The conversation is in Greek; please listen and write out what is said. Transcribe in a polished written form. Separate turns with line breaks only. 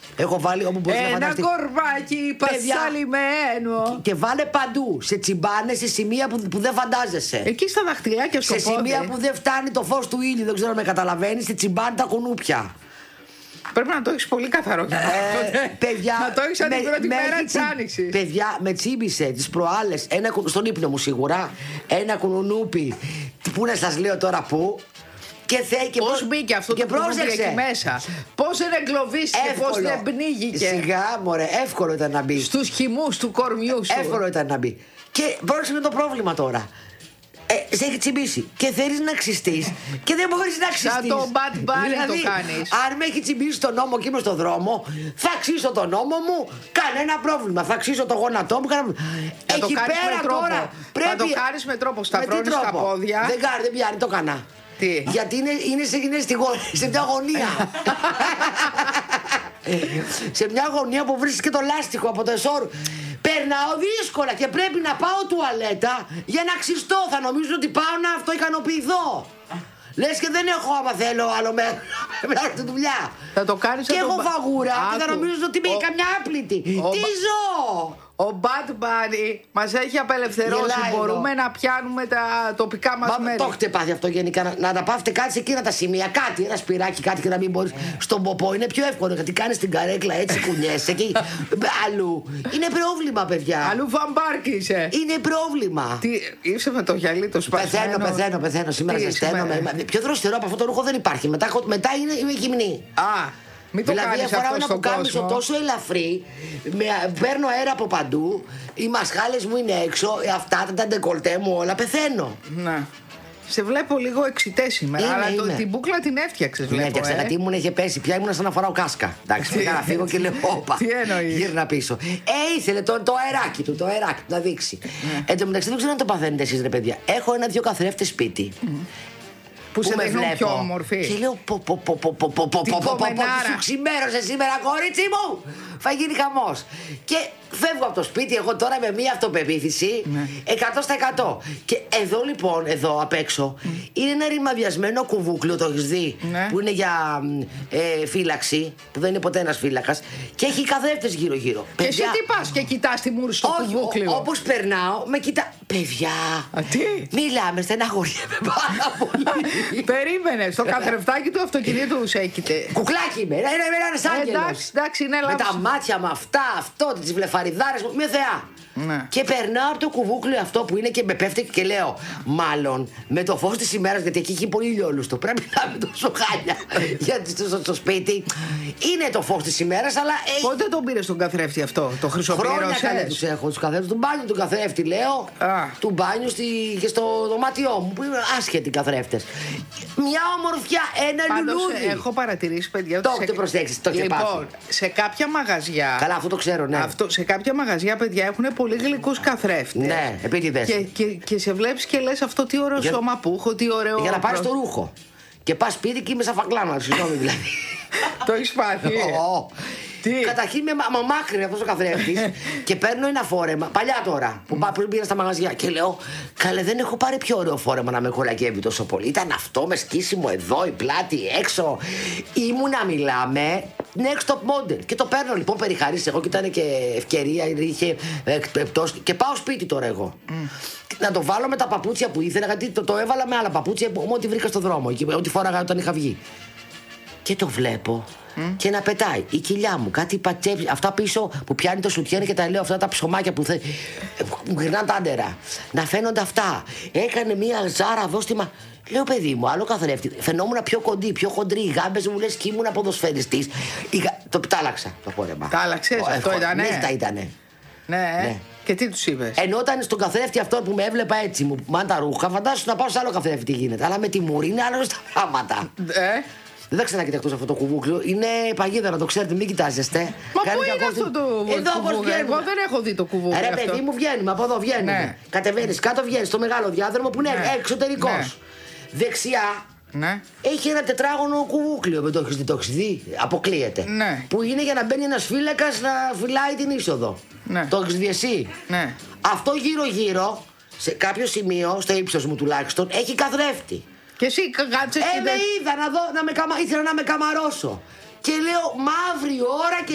Έχω βάλει όπου μπορείς να φανταστείς.
Ένα κορβάκι πασαλιμένο.
Και βάλε παντού. Σε τσιμπάνες, σε σημεία που δεν φαντάζεσαι.
Εκεί στα δαχτυλάκια στο
σε σημεία που δεν φτάνει το φως του ήλιου. Δεν ξέρω αν με καταλαβαίνεις. Σε τσιμπάνε τα κουνούπια.
Πρέπει να το έχεις πολύ καθαρό.
Παιδιά,
να το έχεις σαν την πρώτη μέρα της άνοιξης.
Παιδιά, με τσίμπησε τις προάλλες στον ύπνο μου σίγουρα. Ένα κουνούπι. Πού να σας λέω τώρα πού.
Πώς μπήκε αυτό το κουνούπι εκεί μέσα. Πώς δεν εγκλωβίστηκε, πώς δεν πνίγηκε.
Σιγά μωρέ, εύκολο ήταν να μπει.
Στους χυμούς του κορμιού σου.
Εύκολο ήταν να μπει. Και πρόσεξε με το πρόβλημα τώρα. Σε έχει τσιμπήσει και θέλεις να ξυστείς και δεν μπορείς να ξυστείς.
Σαν το Bad Bunny δηλαδή, το κάνεις.
Αν με έχει τσιμπήσει τον νόμο και είμαι στον δρόμο, θα ξύσω τον νόμο μου, κανένα πρόβλημα. Θα ξύσω το γόνατό μου.
Εκεί το πέρα τώρα πρέπει... Θα το κάνεις με τρόπο, σταυρώνεις τα πόδια.
Δεν πιάνει, το κανά.
Τι?
Γιατί είναι σε μια γωνία. Σε μια γωνία που βρίσκεις και το λάστιχο από το εσώρο. Περνάω δύσκολα και πρέπει να πάω τουαλέτα για να ξυστώ. Θα νομίζω ότι πάω να αυτοικανοποιηθώ. Λες και δεν έχω άμα θέλω άλλο μέρος τη δουλειά.
Θα το κάνεις.
Και έχω φαγούρα και θα νομίζω ότι είμαι καμιά άπλητη. Τι ζω.
Ο Bad Bunny μας έχει απελευθερώσει. Μπορούμε να πιάνουμε τα τοπικά μας μέρη.
Το έχετε πάθει αυτό γενικά. Να τα πάθετε κάτι σε εκείνα τα σημεία. Κάτι, ένα σπυράκι, κάτι και να μην μπορείς. Στον ποπό είναι πιο εύκολο γιατί κάνεις την καρέκλα έτσι, κουνιέσαι. Και αλλού. Είναι πρόβλημα, παιδιά.
Αλλού βαμπάρκι είσαι.
Είναι πρόβλημα.
Τι, είσαι με το γυαλί το σπασμένο.
Πεθαίνω. Σήμερα ζεσταίνομαι. Πιο δροσερό από αυτό το ρούχο δεν υπάρχει. Μετά είμαι γυμνή. Δηλαδή αφορά ένα πουκάμισο τόσο ελαφρύ, παίρνω αέρα από παντού, οι μασχάλες μου είναι έξω, αυτά τα ντεκολτέ μου όλα, πεθαίνω.
Ναι. Σε βλέπω λίγο εξητέ σήμερα, αλλά την μπούκλα την έφτιαξες.
Την έφτιαξα, γιατί μου είχε πέσει πια, ήμουν σαν να φοράω κάσκα. Εντάξει, πήγα να φύγω και λέω όπα.
Τι εννοείς?
Γύρνα πίσω. Ήθελε το αεράκι του, να δείξει. Εν τω μεταξύ δεν ξέρω αν το παθαίνετε εσείς ρε παιδιά. Έχω ένα-δυο καθρέφτες σπίτι.
Που σε δείχνουν πιο όμορφη.
Και λέω σου ξημέρωσε σήμερα κορίτσι μου. Θα γίνει χαμός. Και φεύγω από το σπίτι εγώ τώρα με μια αυτοπεποίθηση 100%. Και εδώ λοιπόν, εδώ απ' έξω είναι ένα ρημαδιασμένο κουβούκλιο, το έχεις δει, που είναι για φύλαξη, που δεν είναι ποτέ ένας φύλακας, και έχει καθρέφτες γύρω-γύρω.
Και εσύ τι πας και κοιτάς τη μούρη στο κουβούκλιο?
Όπως περνάω με κοιτά. Παιδιά, μιλάμε, στεναχωριέμαι πάρα πολύ.
Περίμενε, στο καθρεφτάκι του αυτοκινήτου σου έχετε.
Κουκλάκι είμαι, είναι ένας άγγελος.
Εντάξει, είναι λάθος.
Με τα μάτια μου αυτά, τις βλεφαριδάρες μου, μια θεά.
Ναι.
Και περνάω από το κουβούκλιο αυτό που είναι και με πέφτει και λέω, μάλλον με το φως της ημέρας, γιατί εκεί έχει πολύ λιόλουστο. Πρέπει να είμαι τόσο χάλια. Γιατί στο σπίτι είναι το φως της ημέρας, αλλά.
Πότε τον πήρες τον καθρέφτη αυτό, το χρυσοπλήρωσες?
Χρόνια καλά τους έχω τους καθρέφτες. Του μπάνιου του καθρέφτη, λέω. Του μπάνιου και στο δωμάτιό μου, που είναι άσχετοι καθρέφτες. Μια ομορφιά, ένα λουλούδι.
Έχω παρατηρήσει, παιδιά.
Το έχετε προσέξει, το έχετε πάθει.
Σε κάποια μαγαζιά.
Καλά, αυτό το ξέρω, ναι.
Σε κάποια μαγαζιά, παιδιά, έχουν πολύ γλυκούς καθρέφτες.
Ναι, επίτηδες.
Και σε βλέπεις και λες αυτό τι ωραίο σώμα που έχω, τι ωραίο.
Για να πάρεις το ρούχο. Και πας σπίτι και είμαι σαν φαγκλάμα, συγγνώμη δηλαδή.
Το έχεις πάθει?
Καταρχήν με μαμάκρυνε αυτός ο καθρέφτης και παίρνω ένα φόρεμα. Παλιά τώρα που πριν πήγα στα μαγαζιά και λέω, καλέ, δεν έχω πάρει πιο ωραίο φόρεμα να με κολακεύει τόσο πολύ. Ήταν αυτό με σκίσιμο εδώ, η πλάτη έξω. Ήμουν να μιλάμε next top model. Και το παίρνω λοιπόν περιχαρής εγώ και ήταν και ευκαιρία, είχε εκπτώσει. Και πάω σπίτι τώρα εγώ. Να το βάλω με τα παπούτσια που ήθελα, γιατί το έβαλα με άλλα παπούτσια ό,τι βρήκα στο δρόμο, ό,τι φόραγα όταν είχα βγει. Και το βλέπω και να πετάει η κοιλιά μου, κάτι πατσέψει. Αυτά πίσω που πιάνει το σουτιέν και τα λέω, αυτά τα ψωμάκια που μου γυρνάνε τα άντερα. Να φαίνονται αυτά. Έκανε μία ζάρα δόστιμα. Λέω, παιδί μου, άλλο καθρέφτη. Φαινόμουν πιο κοντή, πιο χοντρή. Οι γάμπες μου λες και ήμουν ποδοσφαιριστής. Το τάλαξα το φόρεμα.
Τάλαξες, αυτό ήτανε?
Νύχτα ήτανε.
Ναι. Και τι τους είπες?
Ενώ όταν στον καθρέφτη αυτό που με έβλεπα έτσι, μου μάνε τα ρούχα, φαντάσου να πάω σε άλλο καθρέφτη τι γίνεται. Αλλά με τη μουρή είναι άλλο στα πράγματα. Δεν θα ξανακοιταχτώ σε αυτό το κουβούκλιο. Είναι παγίδα, να το ξέρετε, μην κοιτάζεστε.
Μα πού είναι αυτό το κουβούκλιο? Εγώ δεν έχω δει το κουβούκλιο.
Ρε παιδί μου, βγαίνουμε από εδώ, βγαίνουμε.
Ναι.
Κατεβαίνεις κάτω, βγαίνεις στο μεγάλο διάδρομο που είναι εξωτερικός. Ναι. Δεξιά έχει ένα τετράγωνο κουβούκλιο, με το έχεις δει. Αποκλείεται.
Ναι.
Που είναι για να μπαίνει ένας φύλακας να φυλάει την είσοδο. Ναι. Το έχεις δει εσύ?
Ναι.
Αυτό γύρω-γύρω, σε κάποιο σημείο, στο ύψος μου τουλάχιστον, έχει καθρέφτη.
Και εσύ κάτσες
με είδα να δω, ήθελα να με καμαρώσω. Και λέω, μαύρη ώρα και